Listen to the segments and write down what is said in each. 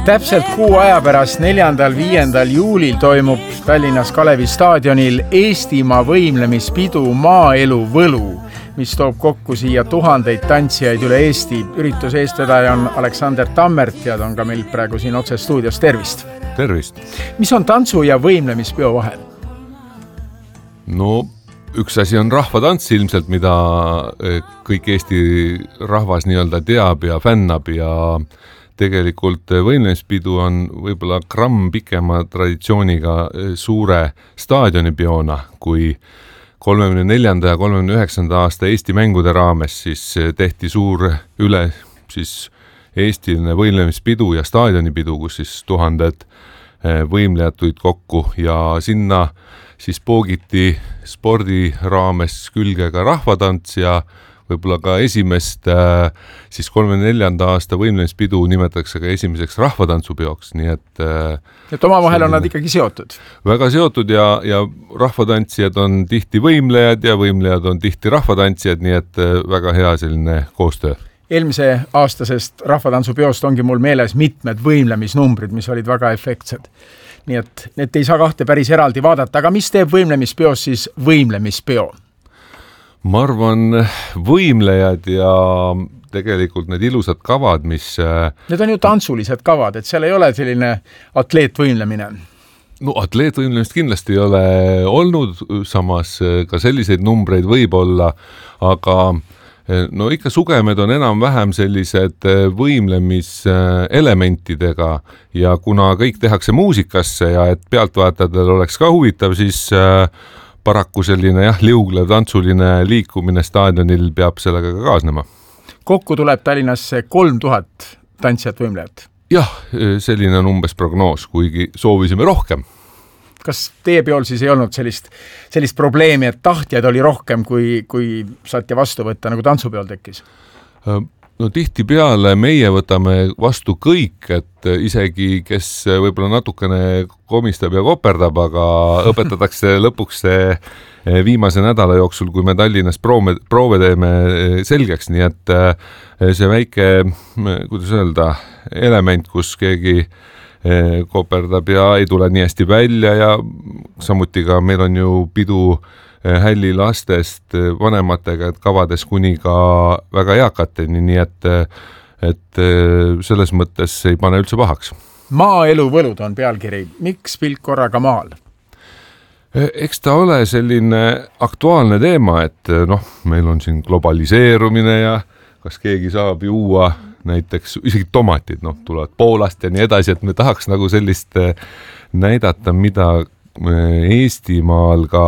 Täpselt kuu aja pärast 4.–5. juulil toimub Tallinnas Kalevi staadionil Eestimaa võimlemispidu Maaelu Võlu, mis toob kokku siia tuhandeid tantsijaid üle Eesti. Ürituse eestvedaja on Aleksander Tammert ja ta on ka meil praegu siin otse stuudios. Tervist! Tervist! Mis on tantsu- ja võimlemispeo vahel? No, üks asi on rahvatants ilmselt, mida kõik Eesti rahvas nii-öelda teab ja fännab ja tegelikult võimlemispidu on võib-olla gramm pikema traditsiooniga suure staadionipeona, kui 34. ja 39. aasta Eesti mängude raames siis tehti suur üle siis eestiline võimlemispidu ja staadionipidu, kus siis tuhanded võimlejad tulid kokku ja sinna siis poogiti spordi raames külge ka rahvatants ja võib-olla ka esimest siis 34. aasta võimlemispidu nimetatakse ka esimeseks rahvatantsupeoks, nii et omavahel on nad ikkagi seotud. Väga seotud ja rahvatantsijad on tihti võimlejad ja võimlejad on tihti rahvatantsijad, nii et väga hea selline koostöö. Eelmise aastasest rahvatantsupeost ongi mul meeles mitmed võimlemisnumbrid, mis olid väga efektsed. Nii et need ei saa kahte päris eraldi vaadata, aga mis teeb võimlemispeos siis võimlemispeo? Ma arvan, võimlejad ja tegelikult need ilusad kavad, mis Need on ju tantsulised kavad, et seal ei ole selline atleetvõimlemine. No atleetvõimlemist kindlasti ei ole olnud, samas ka selliseid numbreid võib olla, aga no ikka sugemed on enam-vähem sellised võimlemiselementidega ja kuna kõik tehakse muusikasse ja et pealtvaatajadel oleks ka huvitav, siis paraku selline liuglev tantsuline liikumine staadionil peab sellega ka kaasnema. Kokku tuleb Tallinnasse 3000 tantsijat võimlejat. Jah, selline on umbes prognoos, kuigi soovisime rohkem. Kas teie peol siis ei olnud sellist probleemi, et tahtjaid oli rohkem, kui saati vastu võtta, nagu tantsupeol tekkis? No tihti peale meie võtame vastu kõik, et isegi kes võib-olla natukene komistab ja koperdab, aga õpetatakse lõpuks viimase nädala jooksul, kui me Tallinnas proove teeme selgeks, nii et see väike, kuidas öelda, element, kus keegi koperdab ja ei tule nii hästi välja ja samuti ka meil on ju pidu hälli lastest vanematega, et kavades kuni ka väga eakateni, nii et selles mõttes ei pane üldse pahaks. Maaelu võlud on pealkiri. Miks pilk korraga maal? Eks ta ole selline aktuaalne teema, et meil on siin globaliseerumine ja kas keegi saab juua näiteks isegi tomatid, tulevad Poolast ja nii edasi, et me tahaks nagu sellist näidata, mida Eestimaal ka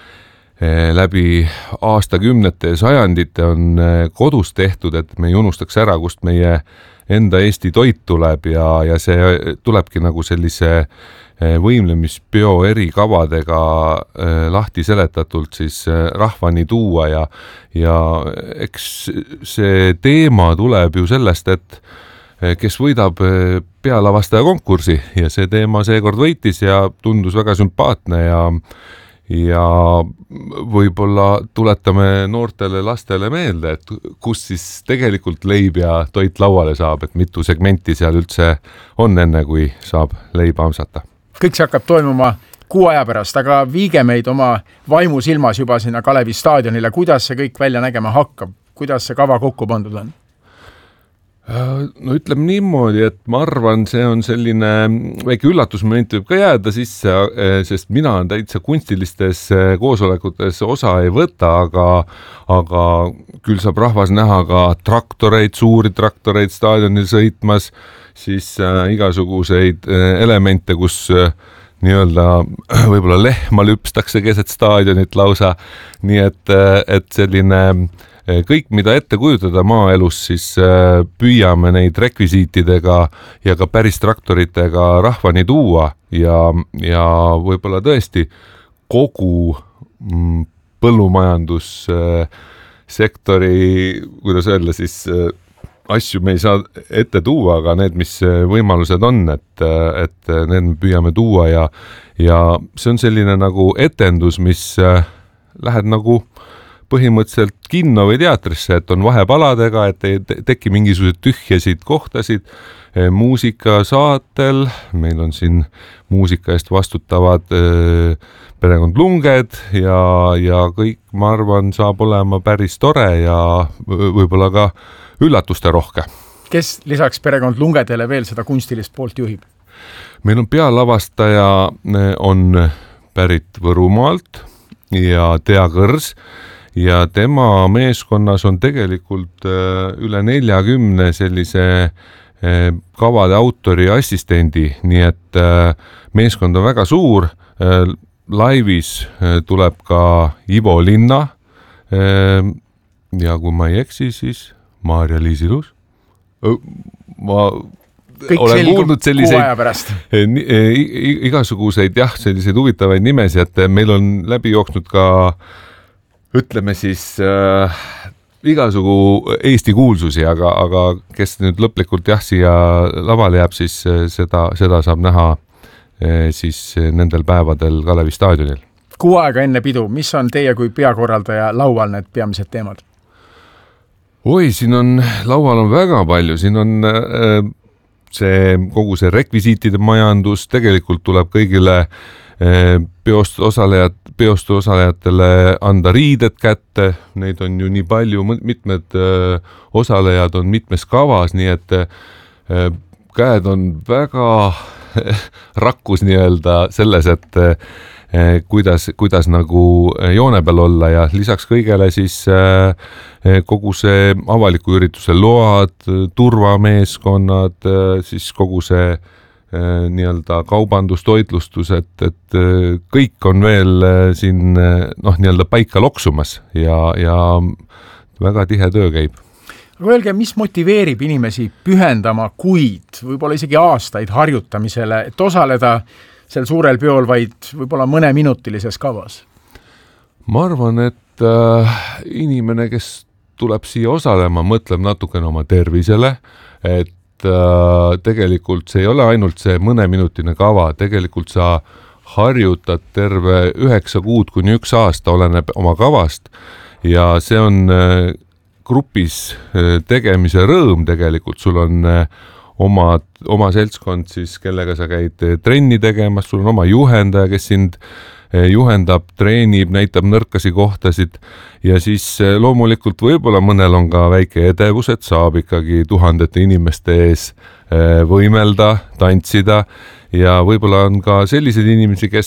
läbi aastakümnete ja sajandite on kodus tehtud, et me ei unustaks ära, kust meie enda Eesti toit tuleb ja see tulebki nagu sellise võimlemispeo eri kavadega lahti seletatult siis rahvani tuua ja eks see teema tuleb ju sellest, et kes võidab pealavastaja konkursi ja see teema seekord võitis ja tundus väga sümpaatne ja võib-olla tuletame noortele lastele meelde, et kus siis tegelikult leib ja toit lauale saab, et mitu segmenti seal üldse on enne, kui saab leiba amsata. Kõik see hakkab toimuma kuu aja pärast, aga viige meid oma vaimu silmas juba sinna Kalevi staadionile. Kuidas see kõik välja nägema hakkab? Kuidas see kava kokku pandud on? No ütleme niimoodi, et ma arvan, see on selline väike üllatusmoment võib ka jääda sisse, sest mina täitsa kunstilistes koosolekutes osa ei võta, aga küll saab rahvas näha ka traktoreid, suuri traktoreid staadionil sõitmas, siis igasuguseid elemente, kus nii-öelda võib-olla lehma lüpstakse keset staadionit lausa, nii et selline kõik, mida ette kujutada maaelus, siis püüame neid rekvisiitidega ja ka päris traktoritega rahvani tuua ja võib-olla tõesti kogu põllumajandussektori, kuidas öelda siis, asju me ei saa ette tuua, aga need, mis võimalused on, et need me püüame tuua ja see on selline nagu etendus, mis lähed nagu põhimõtteliselt kinno või teatrisse, et on vahepaladega, et ei teki mingisugused tühjasid kohtasid. Muusikasaatel, meil on siin muusika eest vastutavad perekond Lunged ja kõik, ma arvan, saab olema päris tore ja võib-olla ka üllatuste rohke. Kes lisaks perekond Lungedele veel seda kunstilist poolt juhib? Meil on pealavastaja on pärit Võrumaalt ja Tea Kõrs ja tema meeskonnas on tegelikult üle 40 sellise kavade autori assistendi, nii et meeskond on väga suur. Laivis tuleb ka Ivo Linna ja kui ma ei eksi, siis Maarja-Liis Ilus. Ma olen kuulnud selliseid igasuguseid selliseid huvitavaid nimesi, et meil on läbi jooksnud ka, ütleme siis, igasugu Eesti kuulsusi, aga kes nüüd lõplikult siia lavale jääb, siis seda saab näha siis nendel päevadel Kalevi staadionil. Kuu aega enne pidu, mis on teie kui peakorraldaja laual need peamised teemad? Siin on, laual on väga palju, siin on kogu see rekvisiitide majandus, tegelikult tuleb kõigile peostu osalejatele anda riided kätte, neid on ju nii palju, mitmed osalejad on mitmes kavas, nii et käed on väga rakkus nii-öelda selles, et kuidas nagu joone peal olla ja lisaks kõigele siis kogu see avaliku ürituse load, turvameeskonnad, siis kogu see nii-öelda kaubandus, toitlustus, et kõik on veel siin nii-öelda paika loksumas ja väga tihe töö käib. Aga öelge, mis motiveerib inimesi pühendama kuid, võib-olla isegi aastaid harjutamisele, et osaleda sel suurel peol vaid võib-olla mõneminutilises kavas? Ma arvan, et inimene, kes tuleb siia osalema, mõtleb natukene oma tervisele, et tegelikult see ei ole ainult see mõneminutine kava, tegelikult sa harjutad terve 9 kuud kuni 1 aasta, oleneb oma kavast ja see on grupis tegemise rõõm tegelikult, sul on oma seltskond siis, kellega sa käid trenni tegemas, sul on oma juhendaja, kes sind juhendab, treenib, näitab nõrkasi kohtasid ja siis loomulikult võib-olla mõnel on ka väike edevus, et saab ikkagi tuhandete inimeste ees võimelda, tantsida ja võib-olla on ka sellised inimesi, kes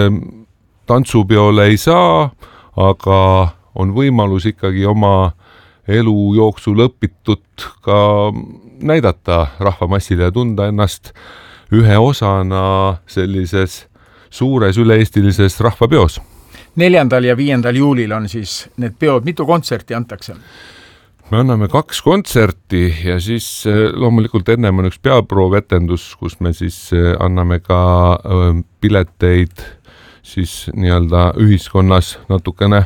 tantsupeole ei saa, aga on võimalus ikkagi oma elu jooksul õpitut ka näidata rahvamassile ja tunda ennast ühe osana sellises suures üle-eestilises rahvapeos. 4. ja 5. juulil on siis need peod, mitu kontserti antakse? Me anname 2 kontserti ja siis loomulikult ennem on üks peaprovetendus, kus me siis anname ka pileteid siis nii-öelda ühiskonnas natukene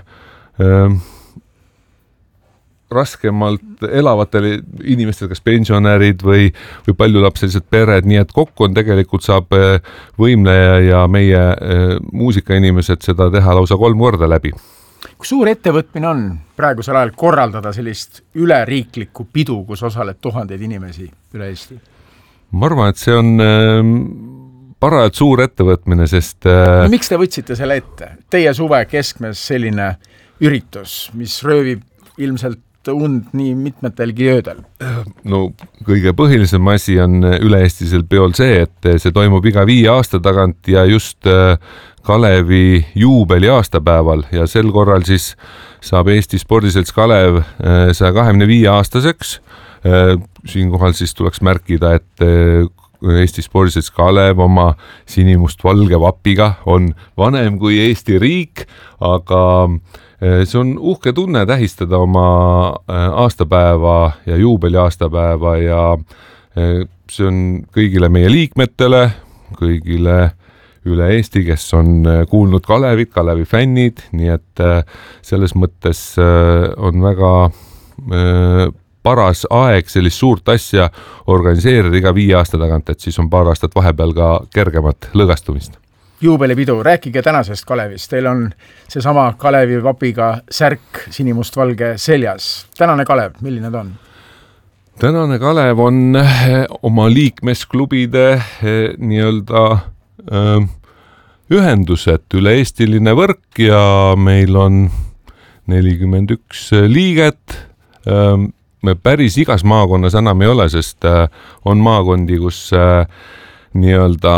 raskemalt elavatele inimestele, kas pensionärid või paljulapselised pered, nii et kokku on tegelikult saab võimleja ja meie muusikainimesed seda teha lausa 3 korda läbi. Kui suur ettevõtmine on praegusel ajal korraldada sellist üleriiklikku pidu, kus osaleb tuhandeid inimesi üle Eesti? Ma arvan, et see on parajalt suur ettevõtmine, sest miks te võtsite selle ette? Teie suve keskmes selline üritus, mis röövib ilmselt und nii mitmetelgi öödel? No kõige põhilisem asi on üle-eestisel peol see, et see toimub iga 5 aasta tagant ja just Kalevi juubeli aastapäeval ja sel korral siis saab Eesti Spordiselts Kalev 125 aastaseks. Siinkohal siis tuleks märkida, et Eesti Spordiselts Kalev oma sinimust-valge vapiga on vanem kui Eesti riik, aga see on uhke tunne tähistada oma aastapäeva ja juubeli aastapäeva ja see on kõigile meie liikmetele, kõigile üle Eesti, kes on kuulnud Kalevit, Kalevi fännid, nii et selles mõttes on väga paras aeg sellist suurt asja organiseerida iga 5 aasta tagant, et siis on paar aastat vahepeal ka kergemat lõgastumist. juubelipidu, rääkige tänasest Kalevist. Teil on seesama Kalevi vapiga särk sinimustvalge seljas. Tänane Kalev, milline ta on? Tänane Kalev on oma liikmesklubide nii-öelda ühendused, üle-eestiline võrk ja meil on 41 liiget. Me päris igas maakonnas enam ei ole, sest on maakondi, kus nii-öelda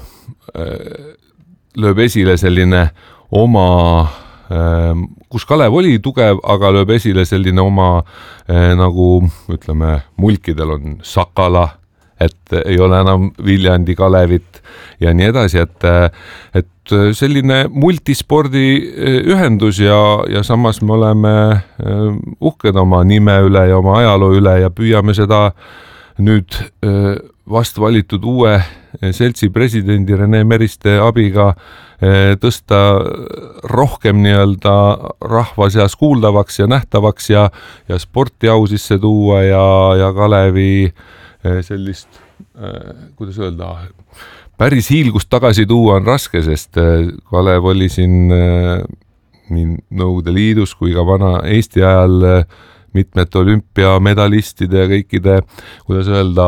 lööb esile selline oma, kus Kalev oli tugev, aga lööb esile selline oma nagu ütleme, mulkidel on Sakala, et ei ole enam Viljandi Kalevit ja nii edasi, et selline multispordi ühendus ja samas me oleme uhked oma nime üle ja oma ajaloo üle ja püüame seda nüüd vast valitud uue seltsi presidendi Rene Meriste abiga tõsta rohkem nii-öelda rahva seas kuuldavaks ja nähtavaks ja sporti au sisse tuua ja Kalevi sellist, kuidas öelda, päris hiilgust tagasi tuua on raske, sest Kalev oli siin nii Nõukogude Liidus kui ka vana Eesti ajal mitmete olümpiamedalistide ja kõikide, kuidas öelda,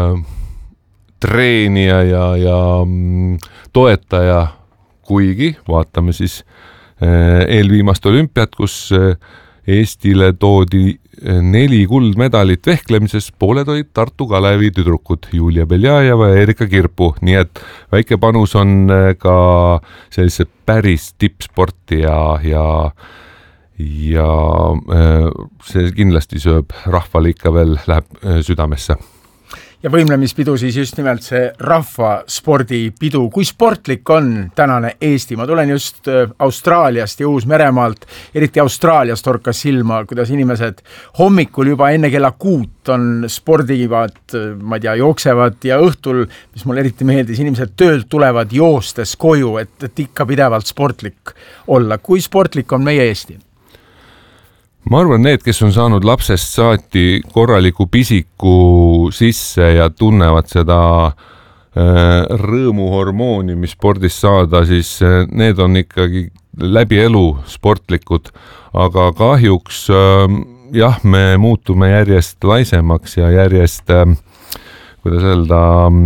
treenija ja toetaja, kuigi vaatame siis eelviimast olümpiat, kus Eestile toodi 4 kuldmedalit vehklemises, pooled olid Tartu Kalevi tüdrukud Julia Beljajeva ja Erika Kirpu, nii et väike panus on ka sellise päris tippsporti ja see kindlasti sööb rahvale ikka veel, läheb südamesse. Ja võimlemispidu siis just nimelt see rahvaspordipidu. Kui sportlik on tänane Eesti? Ma tulen just Austraaliast ja Uus-Meremaalt, eriti Austraaliast torkas silma, kuidas inimesed hommikul juba enne kella 6 on spordivad, ma ei tea, jooksevad ja õhtul, mis mul eriti meeldis, inimesed töölt tulevad joostes koju, et ikka pidevalt sportlik olla. Kui sportlik on meie Eesti? Ma arvan, need, kes on saanud lapsest saati korraliku pisiku sisse ja tunnevad seda rõõmuhormooni, mis spordist saada, siis need on ikkagi läbi elu sportlikud, aga kahjuks jah, me muutume järjest laisemaks ja järjest kuidas öelda,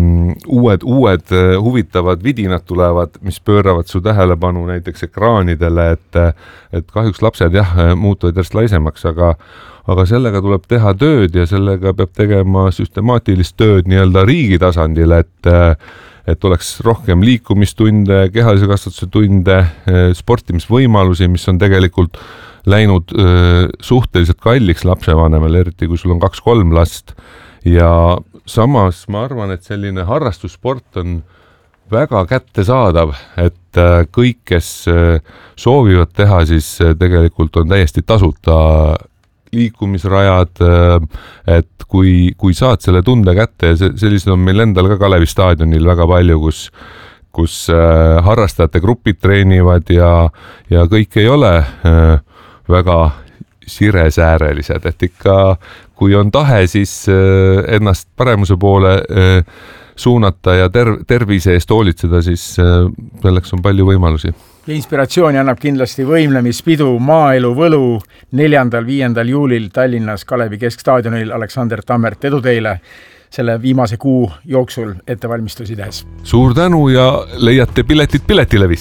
uued huvitavad vidinad tulevad, mis pööravad su tähelepanu näiteks ekraanidele, et kahjuks lapsed jah, muutuvad järjest laisemaks, aga sellega tuleb teha tööd ja sellega peab tegema süstemaatilist tööd nii-öelda riigi tasandil, et oleks rohkem liikumistunde, kehalise kasvatuse tunde, sportimisvõimalusi, mis on tegelikult läinud suhteliselt kalliks lapsevanemale, eriti kui sul on 2-3 last. Ja samas ma arvan, et selline harrastussport on väga kättesaadav, et kõik, kes soovivad teha, siis tegelikult on täiesti tasuta liikumisrajad, et kui saad selle tunde kätte ja sellised on meil endal ka Kalevi staadionil väga palju, kus harrastajate grupid treenivad ja kõik ei ole väga siresäärelised, et ikka kui on tahe, siis ennast paremuse poole suunata ja tervise eest hoolitseda, siis selleks on palju võimalusi. Ja inspiratsiooni annab kindlasti võimlemispidu Maaelu Võlu 4.–5. juulil Tallinnas Kalevi keskstaadionil. Aleksander Tammert, edu teile selle viimase kuu jooksul ettevalmistusi tehes. Suur tänu ja leiate piletid Piletilevist.